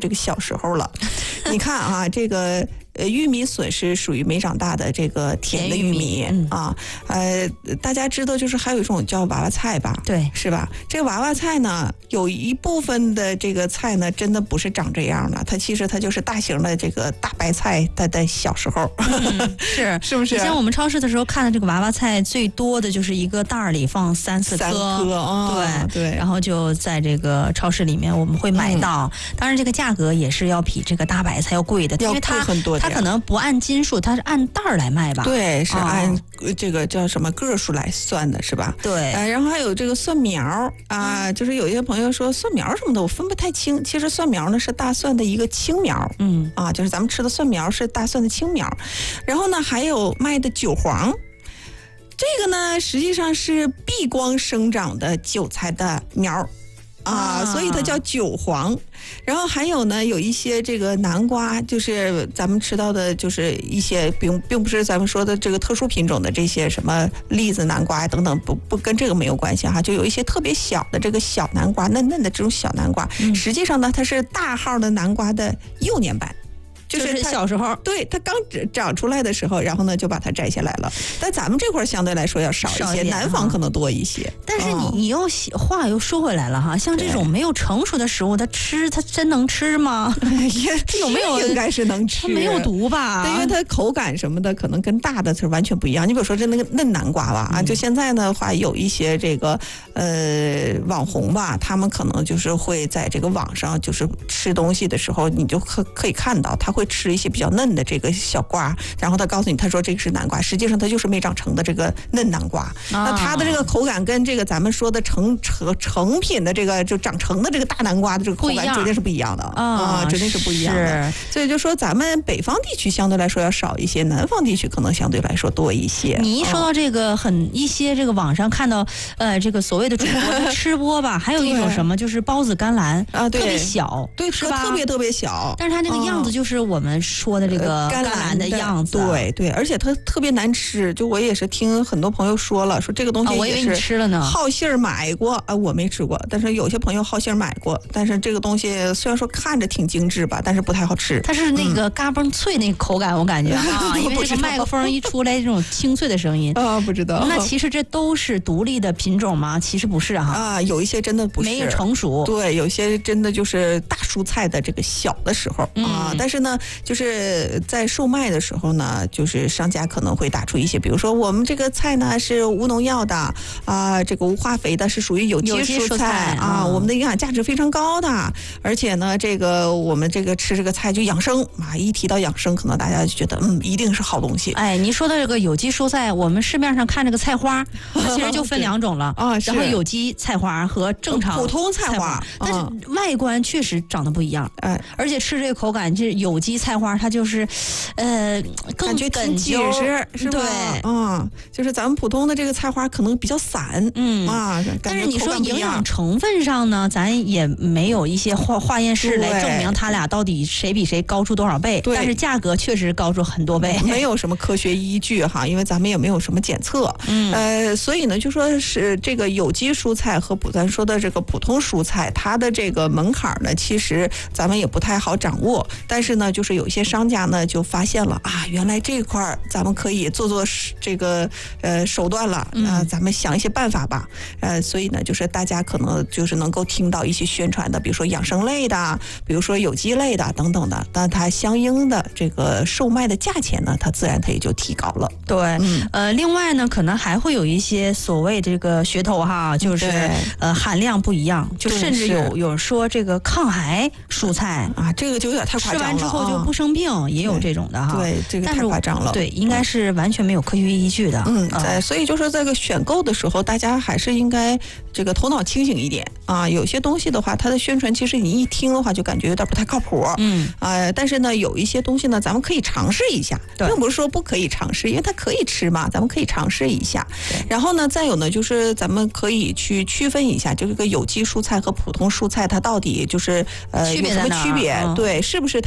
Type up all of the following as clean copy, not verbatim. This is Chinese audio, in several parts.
这个小时候了。你看啊，这个玉米笋是属于没长大的这个甜的玉米啊，大家知道就是还有一种叫娃娃菜吧？ 对， 是吧？这个娃娃菜呢，有一部分的这个菜呢，真的不是长这样的，它其实它就是大型的这个大白菜，它的小时候，是不是？ 像我们超市的时候看的这个娃娃菜，最多的就是一个袋儿里放3、4颗， 对， 然后就在这个超市里面我们会买到，当然这个价格也是要比这个大白菜要贵的，因为它很多， 它可能不按斤数，它是按袋儿来卖吧？ 对，是按这个叫什么个数来算的，是吧？ 对， 然后还有这个蒜苗啊，就是有一些朋友说蒜苗什么的，我分不太清。其实蒜苗呢是大蒜的一个青苗，就是咱们吃的蒜苗是大蒜的青苗。然后呢，还有卖的韭黄，这个呢实际上是避光生长的韭菜的苗所以它叫韭黄。然后还有呢，有一些这个南瓜，就是咱们吃到的，就是一些并不是咱们说的这个特殊品种的这些什么栗子、南瓜等等，不跟这个没有关系哈。就有一些特别小的这个小南瓜，嫩嫩的这种小南瓜，实际上呢，它是大号的南瓜的幼年版。 就是小时候， 对，它刚长出来的时候，然后呢就把它摘下来了。但咱们这块相对来说要少一些，南方可能多一些。 但是你又话又说回来了哈，像这种没有成熟的食物，它真能吃吗？它有没有应该是能吃， 它没有毒吧？ 因为它口感什么的可能跟大的是完全不一样。你比如说这那个嫩南瓜吧，就现在的话有一些这个网红吧，他们可能就是会在这个网上就是吃东西的时候，你就可以看到他会吃一些比较嫩的这个小瓜，然后他告诉你，他说这个是南瓜，实际上它就是没长成的这个嫩南瓜。那它的这个口感跟这个咱们说的成品的这个就长成的这个大南瓜的这个口感绝对是不一样的绝对是不一样的。所以就说咱们北方地区相对来说要少一些，南方地区可能相对来说多一些。 你一说到这个一些这个网上看到这个所谓的主播吃播吧，还有一种什么就是包子甘蓝特别小， 对， 是吧？ 特别小， 但是它这个样子就是我们说的这个甘蓝的样子， 对，而且它特别难吃。就我也是听很多朋友说了，说这个东西我以为你吃了呢， 好信儿买过我没吃过，但是有些朋友好信儿买过。但是这个东西虽然说看着挺精致吧，但是不太好吃。 它是那个嘎嘣脆那个口感，我感觉因为这个麦克风一出来这种清脆的声音不知道。 那其实这都是独立的品种吗？其实不是有一些真的不是， 没有成熟。 对，有些真的就是大蔬菜的这个小的时候但是呢，就是在售卖的时候呢，就是商家可能会打出一些，比如说我们这个菜呢是无农药的这个无化肥的，是属于有机蔬菜我们的营养价值非常高的，而且呢，这个我们这个吃这个菜就养生一提到养生，可能大家就觉得一定是好东西。 你说的这个有机蔬菜，我们市面上看这个菜花，其实就分2种了然后有机菜花和正常普通菜花， 但是外观确实长得不一样，而且吃这个口感，就是有机菜花，它就是更感觉挺紧实，是吧？对，就是咱们普通的这个菜花可能比较散， 但是你说营养成分上呢，咱也没有一些化验室来证明它俩到底谁比谁高出多少倍，但是价格确实高出很多倍， 没有什么科学依据因为咱们也没有什么检测，所以呢，就说是这个有机蔬菜和咱说的这个普通蔬菜，它的这个门槛呢，其实咱们也不太好掌握，但是呢，就是有一些商家呢就发现了原来这块咱们可以做这个手段了，咱们想一些办法吧，所以呢，就是大家可能就是能够听到一些宣传的，比如说养生类的，比如说有机类的等等的，但它相应的这个售卖的价钱呢，它自然它也就提高了。 对，另外呢，可能还会有一些所谓这个噱头就是含量不一样，就甚至有人说这个抗癌蔬菜这个就有点太夸张了， 吃完之后就不生病，也有这种的对，这个太夸张了。 对，应该是完全没有科学依据的。 所以就说这个选购的时候，大家还是应该这个头脑清醒一点有些东西的话，它的宣传其实你一听的话，就感觉有点不太靠谱。但是呢，有一些东西呢，咱们可以尝试一下，并不是说不可以尝试，因为它可以吃嘛，咱们可以尝试一下。然后呢，再有呢，就是咱们可以去区分一下这个有机蔬菜和普通蔬菜，它到底就是有什么区别？对，是不是它会更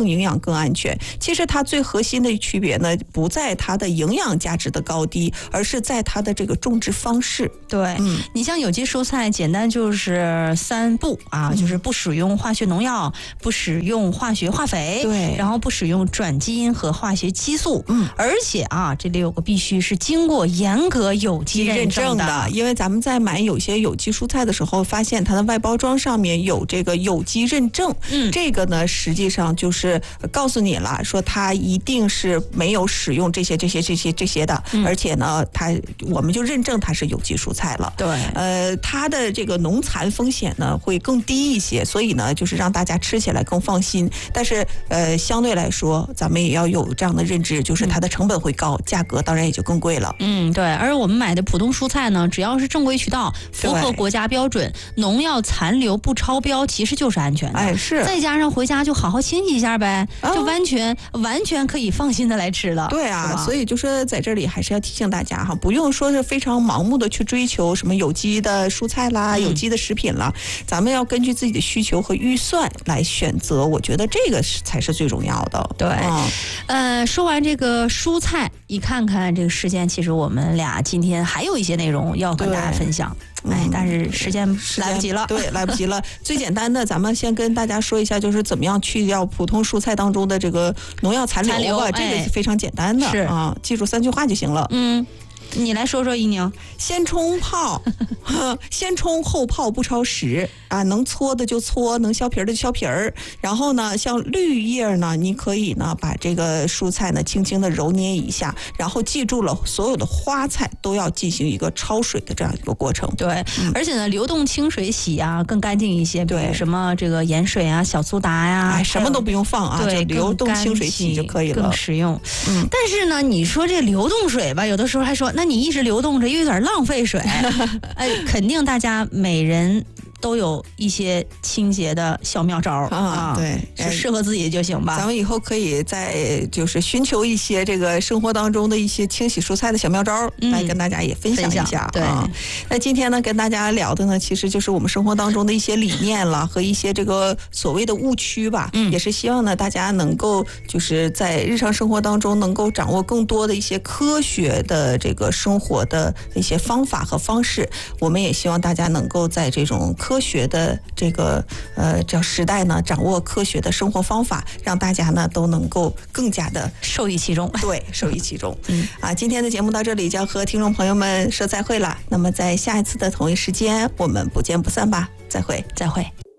更营养、更安全。其实它最核心的区别呢，不在它的营养价值的高低，而是在它的这个种植方式。 对，你像有机蔬菜，简单就是3不啊，就是不使用化学农药，不使用化学化肥， 对， 然后不使用转基因和化学激素，而且啊，这里有个必须是经过严格有机认证的， 因为咱们在买有些有机蔬菜的时候，发现它的外包装上面有这个有机认证，这个呢实际上就是告诉你了，说它一定是没有使用这些的，而且呢，我们就认证它是有机蔬菜了。 对， 它的这个农残风险呢会更低一些，所以呢，就是让大家吃起来更放心。但是相对来说，咱们也要有这样的认知，就是它的成本会高，价格当然也就更贵了。 对。而我们买的普通蔬菜呢，只要是正规渠道，符合国家标准，农药残留不超标，其实就是安全的。 是。 再加上回家就好好清洗一下呗，就完全可以放心的来吃了。 对啊，所以就说在这里还是要提醒大家哈，不用说是非常盲目的去追求什么有机的蔬菜啦、有机的食品啦，咱们要根据自己的需求和预算来选择，我觉得这个才是最重要的。 对，说完这个蔬菜，一看看这个时间，其实我们俩今天还有一些内容要跟大家分享。但是时间来不及了， 对，来不及了。最简单的，咱们先跟大家说一下，就是怎么样去掉普通蔬菜当中的这个农药残留啊，这个是非常简单的啊，记住3句话就行了。 你来说说，一宁。 先冲泡，先冲后泡不超时啊，能搓的就搓，能削皮儿的就削皮儿。然后呢，像绿叶呢，你可以呢把这个蔬菜呢轻轻的揉捏一下，然后记住了，所有的花菜都要进行一个焯水的这样一个过程。 对，而且呢，流动清水洗啊更干净一些。对，什么这个盐水啊、小苏打呀， 什么都不用放啊， 对， 就流动清水洗就可以了， 更实用。但是呢，你说这流动水吧，有的时候还说，那你一直流动着，又有点浪费水。肯定大家每人都有一些清洁的小妙招啊， 对， 是适合自己就行吧。 咱们以后可以再就是寻求一些这个生活当中的一些清洗蔬菜的小妙招，来跟大家也分享一下。 对， 那今天呢，跟大家聊的呢，其实就是我们生活当中的一些理念了和一些这个所谓的误区吧。也是希望呢，大家能够就是在日常生活当中能够掌握更多的一些科学的这个生活的一些方法和方式。我们也希望大家能够在这种科学的这个叫时代呢，掌握科学的生活方法，让大家呢都能够更加的受益其中。 对，受益其中。今天的节目到这里就要和听众朋友们说再会了。那么在下一次的同一时间，我们不见不散吧。再会， 再会。